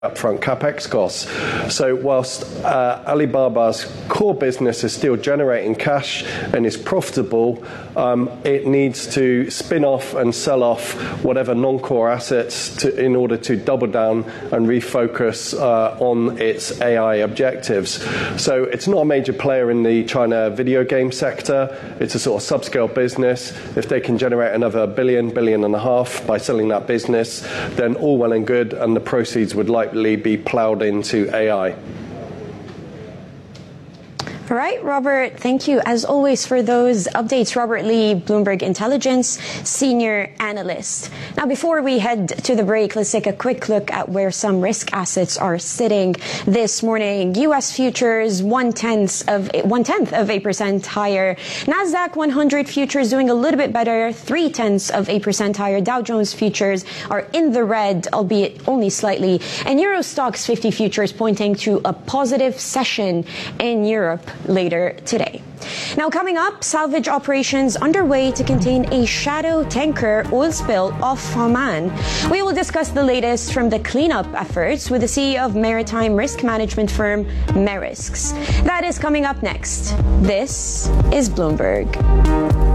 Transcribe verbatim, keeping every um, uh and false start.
upfront capex costs. So whilst uh, Alibaba's core business is still generating cash and is profitable, um, it needs to spin off and sell off whatever non-core assets to, in order to double down and refocus uh, on its A I objectives. So it's not a major player in the China video game sector. It's a sort of subscale business. If they can generate another billion, billion and a half by selling that business, then all well and good, and the proceeds would likely be ploughed into A I. All right, Robert, thank you as always for those updates. Robert Lee, Bloomberg Intelligence Senior Analyst. Now, before we head to the break, let's take a quick look at where some risk assets are sitting this morning. U S futures one tenth of one tenth of a percent higher. Nasdaq one hundred futures doing a little bit better, three tenths of a percent higher. Dow Jones futures are in the red, albeit only slightly. And Euro Stoxx fifty futures pointing to a positive session in Europe later today. Now, coming up, salvage operations underway to contain a shadow tanker oil spill off Oman. We will discuss the latest from the cleanup efforts with the C E O of maritime risk management firm Maersk. That is coming up next. This is Bloomberg.